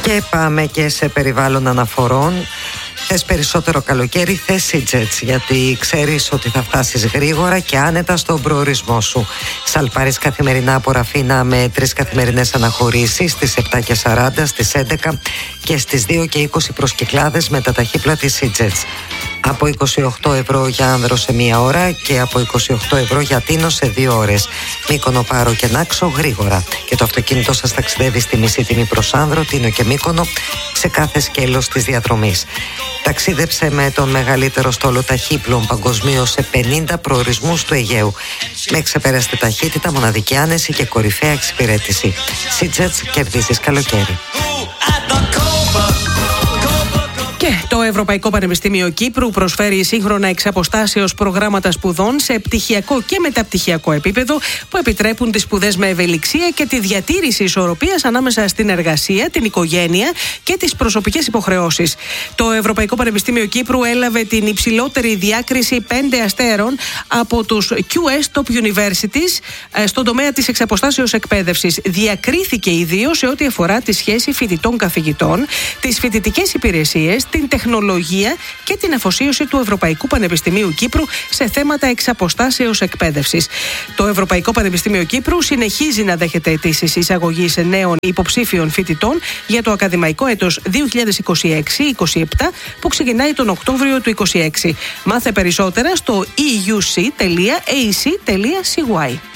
Και πάμε και σε περιβάλλον αναφορών. Θες περισσότερο καλοκαίρι, θες Seajets, γιατί ξέρεις ότι θα φτάσεις γρήγορα και άνετα στον προορισμό σου. Σαλπάρεις καθημερινά από Ραφίνα με 3 καθημερινές αναχωρήσεις στις 7:40, στις 11 και στις 2:20 προς Κυκλάδες με τα ταχύπλατη Seajets. Από 28 ευρώ για Άνδρο σε 1 ώρα και από 28 ευρώ για Τίνο σε 2 ώρες. Μύκονο, Πάρο και Νάξο γρήγορα. Και το αυτοκίνητό σας ταξιδεύει στη μισή τιμή προς Άνδρο, Τίνο και Μύκονο σε κάθε σκέλος της διαδρομής. Ταξίδεψε με τον μεγαλύτερο στόλο ταχύπλων παγκοσμίως σε 50 προορισμούς του Αιγαίου. Με ξεπέραστη ταχύτητα, μοναδική άνεση και κορυφαία εξυπηρέτηση. Seajets, κερδίζεις καλοκαίρι. Και το Ευρωπαϊκό Πανεπιστήμιο Κύπρου προσφέρει σύγχρονα εξαποστάσεως προγράμματα σπουδών σε πτυχιακό και μεταπτυχιακό επίπεδο που επιτρέπουν τις σπουδές με ευελιξία και τη διατήρηση ισορροπίας ανάμεσα στην εργασία, την οικογένεια και τις προσωπικές υποχρεώσεις. Το Ευρωπαϊκό Πανεπιστήμιο Κύπρου έλαβε την υψηλότερη διάκριση 5 αστέρων από τους QS Top Universities στον τομέα της εξαποστάσεως εκπαίδευσης. Διακρίθηκε ιδίως σε ό,τι αφορά τη σχέση φοιτητών-καθηγητών, τις φοιτητικές υπηρεσίες, την τεχνολογία και την αφοσίωση του Ευρωπαϊκού Πανεπιστημίου Κύπρου σε θέματα εξαποστάσεως εκπαίδευσης. Το Ευρωπαϊκό Πανεπιστήμιο Κύπρου συνεχίζει να δέχεται αιτήσεις εισαγωγής νέων υποψήφιων φοιτητών για το ακαδημαϊκό έτος 2026-27 που ξεκινάει τον Οκτώβριο του 2026. Μάθε περισσότερα στο euc.ac.cy.